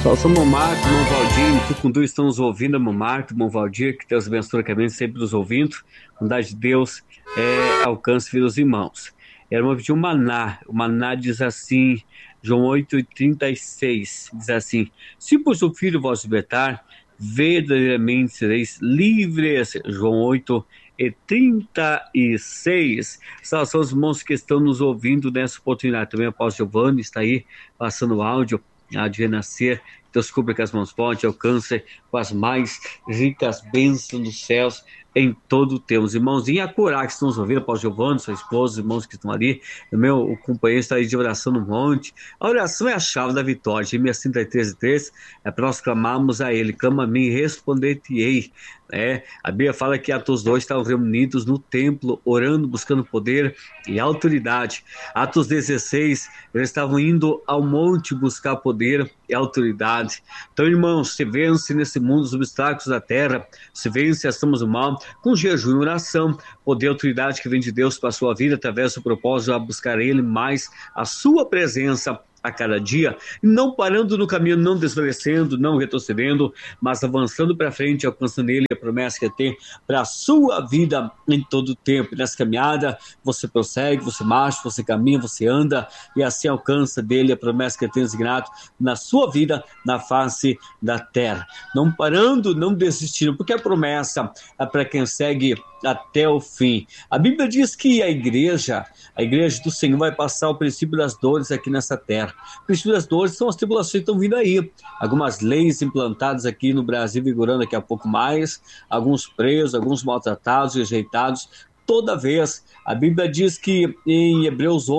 Salve, irmão Marco, irmão Valdir, Tucundu, estão nos ouvindo, irmão Marco, irmão Valdir, que Deus abençoe caminho, sempre nos ouvindo. A bondade de Deus alcance vidas dos irmãos. Era uma pediu o maná diz assim, João 8:36, diz assim: se pois o Filho vos libertar, verdadeiramente sereis livres. João 8:36. São os irmãos que estão nos ouvindo nessa oportunidade. Também o apóstolo Giovanni está aí passando o áudio. Há de renascer, Deus cubra com as mãos fortes, alcance com as mais ricas bênçãos dos céus em todo o tempo. Os irmãos em Acorá que estão nos ouvindo, apóstolo Giovanni, sua esposa, os irmãos que estão ali, o companheiro está aí de oração no monte. A oração é a chave da vitória. Jeremias 33:3 é para nós clamarmos a Ele: clama a mim e responder-te-ei. A Bíblia fala que Atos 2 estavam reunidos no templo, orando, buscando poder e autoridade. Atos 16, eles estavam indo ao monte buscar poder e autoridade. Então, irmãos, se vence nesse mundo os obstáculos da terra, se vence as somas do mal, com jejum e oração, poder e autoridade que vem de Deus para a sua vida, através do propósito a buscar Ele mais, a sua presença a cada dia, não parando no caminho, não desfalecendo, não retrocedendo, mas avançando para frente, alcançando Ele, a promessa que tem para a sua vida em todo o tempo. Nessa caminhada, você prossegue, você marcha, você caminha, você anda, e assim alcança dele a promessa que tem designado na sua vida, na face da terra. Não parando, não desistindo, porque a promessa é para quem segue até o fim. A Bíblia diz que a igreja do Senhor vai passar o princípio das dores aqui nessa terra. O princípio das dores são as tribulações que estão vindo aí. Algumas leis implantadas aqui no Brasil, vigorando daqui a pouco mais, alguns presos, alguns maltratados, rejeitados. Toda vez, a Bíblia diz que em Hebreus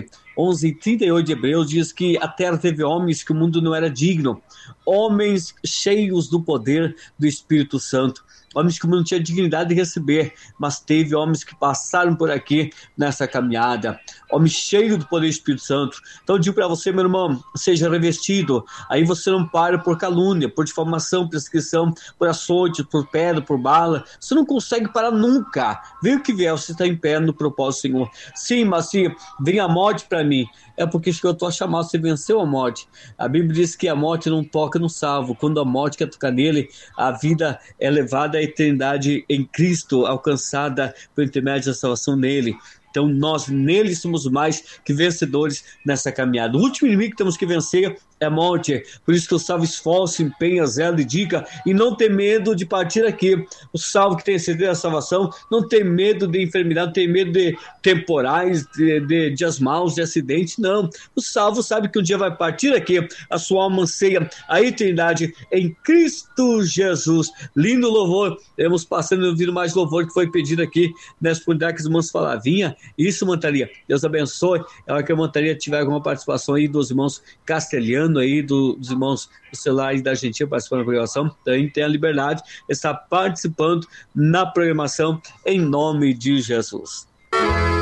11:38 de Hebreus, diz que a terra teve homens que o mundo não era digno, homens cheios do poder do Espírito Santo, homens que não tinham dignidade de receber, mas teve homens que passaram por aqui nessa caminhada, homens cheios do poder do Espírito Santo. Então eu digo para você, meu irmão, seja revestido, aí você não para por calúnia, por difamação, perseguição, por açoite, por pedra, por bala, você não consegue parar nunca. Vem o que vier, você está em pé no propósito do Senhor. Sim, mas se vem a morte para mim, é porque eu estou chamado, você venceu a morte. A Bíblia diz que a morte não toca no salvo. Quando a morte quer tocar nele, a vida é levada à eternidade em Cristo, alcançada por intermédio da salvação nele. Então nós nele somos mais que vencedores nessa caminhada. O último inimigo que temos que vencer é a morte. Por isso que o salvo esforça, empenha, zela e dica, e não tem medo de partir aqui. O salvo que tem certeza da salvação não tem medo de enfermidade, não tem medo de temporais, de dias maus, de acidente, não. O salvo sabe que um dia vai partir aqui, a sua alma anseia a eternidade em Cristo Jesus. Lindo louvor, temos passando ouvindo mais louvor que foi pedido aqui nessa oportunidade que os irmãos falaram. Vinha isso, Mantaria. Deus abençoe. É hora que a Mantaria tiver alguma participação aí dos irmãos castelhano aí, dos irmãos do celular e da Argentina participando da programação, também tem a liberdade de estar participando na programação em nome de Jesus.